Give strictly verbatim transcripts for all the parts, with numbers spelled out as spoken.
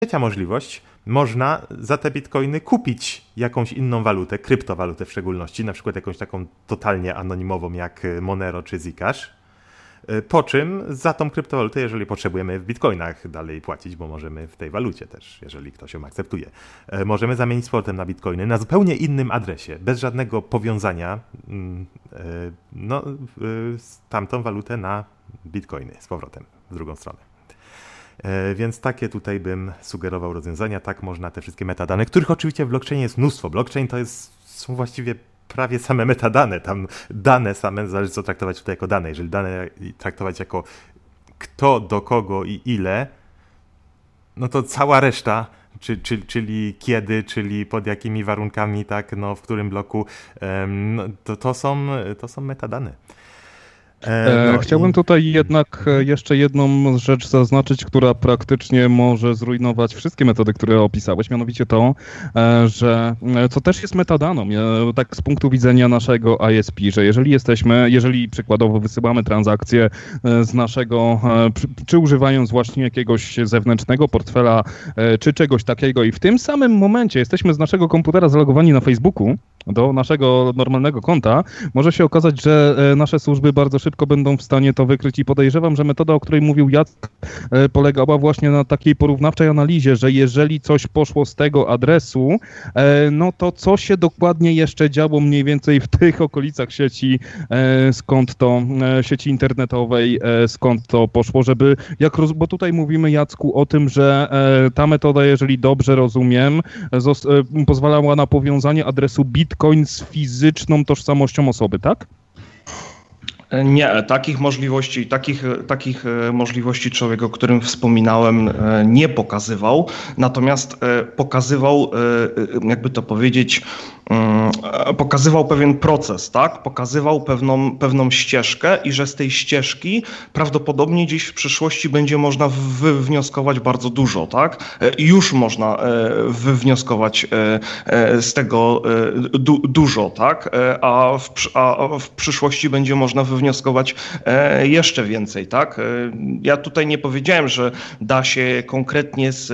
Trzecia możliwość, można za te bitcoiny kupić jakąś inną walutę, kryptowalutę w szczególności, na przykład jakąś taką totalnie anonimową jak Monero czy Zcash, po czym za tą kryptowalutę, jeżeli potrzebujemy w bitcoinach dalej płacić, bo możemy w tej walucie też, jeżeli ktoś ją akceptuje, możemy zamienić z powrotem na bitcoiny na zupełnie innym adresie, bez żadnego powiązania no, tamtą walutę na bitcoiny z powrotem w drugą stronę. Więc takie tutaj bym sugerował rozwiązania. Tak można te wszystkie metadane, których oczywiście w blockchainie jest mnóstwo. Blockchain to jest, są właściwie prawie same metadane. Tam dane same, zależy co traktować tutaj jako dane. Jeżeli dane traktować jako kto, do kogo i ile, no to cała reszta, czy, czy, czyli kiedy, czyli pod jakimi warunkami, tak, no, w którym bloku, no, to, to, są, to są metadane. No Chciałbym i... tutaj jednak jeszcze jedną rzecz zaznaczyć, która praktycznie może zrujnować wszystkie metody, które opisałeś, mianowicie to, że co też jest metadaną, tak z punktu widzenia naszego I S P, że jeżeli jesteśmy, jeżeli przykładowo wysyłamy transakcje z naszego, czy używając właśnie jakiegoś zewnętrznego portfela, czy czegoś takiego i w tym samym momencie jesteśmy z naszego komputera zalogowani na Facebooku, do naszego normalnego konta, może się okazać, że nasze służby bardzo szybko będą w stanie to wykryć i podejrzewam, że metoda, o której mówił Jacek, polegała właśnie na takiej porównawczej analizie, że jeżeli coś poszło z tego adresu, no to co się dokładnie jeszcze działo mniej więcej w tych okolicach sieci, skąd to, sieci internetowej, skąd to poszło, żeby, jak, bo tutaj mówimy, Jacku, o tym, że ta metoda, jeżeli dobrze rozumiem, pozwalała na powiązanie adresu bit Bitcoin z fizyczną tożsamością osoby, tak? Nie, takich możliwości, takich, takich możliwości człowiek, o którym wspominałem, nie pokazywał, natomiast pokazywał, jakby to powiedzieć, pokazywał pewien proces, tak? Pokazywał pewną, pewną ścieżkę i że z tej ścieżki prawdopodobnie gdzieś w przyszłości będzie można wywnioskować bardzo dużo, tak? Już można wywnioskować z tego du dużo, tak? A w, a w przyszłości będzie można wywnioskować jeszcze więcej, tak? Ja tutaj nie powiedziałem, że da się konkretnie z,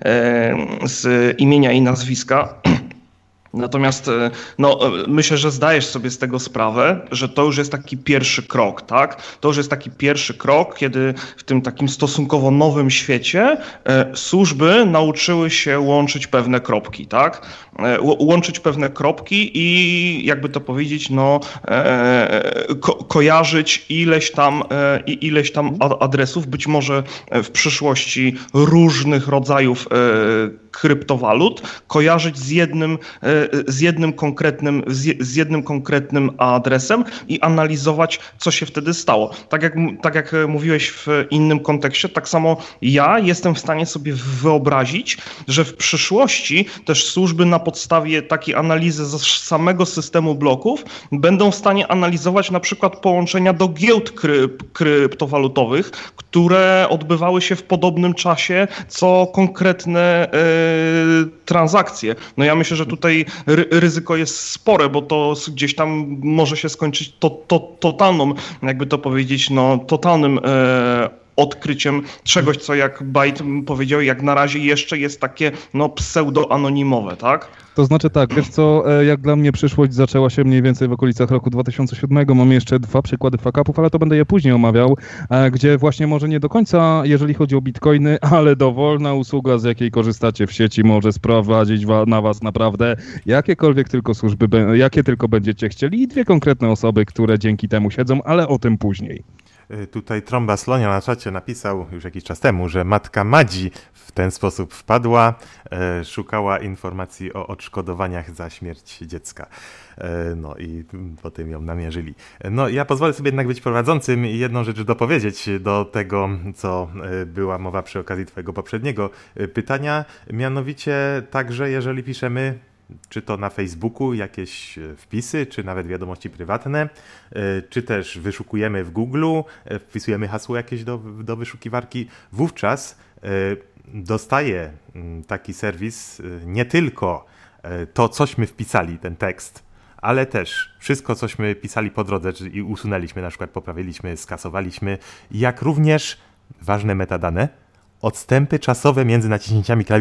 z imienia i nazwiska. Natomiast no, myślę, że zdajesz sobie z tego sprawę, że to już jest taki pierwszy krok, tak? To już jest taki pierwszy krok, kiedy w tym takim stosunkowo nowym świecie e, służby nauczyły się łączyć pewne kropki, tak? E, łączyć pewne kropki i jakby to powiedzieć, no e, ko kojarzyć ileś tam, e, ileś tam adresów, być może w przyszłości różnych rodzajów e, kryptowalut, kojarzyć z jednym, z jednym konkretnym, z jednym konkretnym adresem i analizować, co się wtedy stało. Tak jak, tak jak mówiłeś w innym kontekście, tak samo ja jestem w stanie sobie wyobrazić, że w przyszłości też służby na podstawie takiej analizy z samego systemu bloków będą w stanie analizować na przykład połączenia do giełd kryp kryptowalutowych, które odbywały się w podobnym czasie, co konkretne transakcje. No ja myślę, że tutaj ryzyko jest spore, bo to gdzieś tam może się skończyć to, to, totalną, jakby to powiedzieć, no totalnym e, odkryciem czegoś, co jak Byte powiedział, jak na razie jeszcze jest takie no pseudo-anonimowe, tak? To znaczy tak, wiesz co, jak dla mnie przyszłość zaczęła się mniej więcej w okolicach roku dwa tysiące siódmego. Mam jeszcze dwa przykłady fuck-upów, ale to będę je później omawiał, gdzie właśnie może nie do końca, jeżeli chodzi o bitcoiny, ale dowolna usługa, z jakiej korzystacie w sieci, może sprowadzić na was naprawdę jakiekolwiek tylko służby, jakie tylko będziecie chcieli i dwie konkretne osoby, które dzięki temu siedzą, ale o tym później. Tutaj Tromba Slonia na czacie napisał już jakiś czas temu, że matka Madzi w ten sposób wpadła, e, szukała informacji o odszkodowaniach za śmierć dziecka. E, no i potem ją namierzyli. No ja pozwolę sobie jednak być prowadzącym i jedną rzecz dopowiedzieć do tego, co była mowa przy okazji twojego poprzedniego pytania, mianowicie także jeżeli piszemy czy to na Facebooku jakieś wpisy, czy nawet wiadomości prywatne, czy też wyszukujemy w Google, wpisujemy hasło jakieś do, do wyszukiwarki, wówczas dostaje taki serwis nie tylko to, cośmy wpisali, ten tekst, ale też wszystko, cośmy pisali po drodze, czyli usunęliśmy, na przykład poprawiliśmy, skasowaliśmy, jak również ważne metadane odstępy czasowe między naciśnięciami klawisza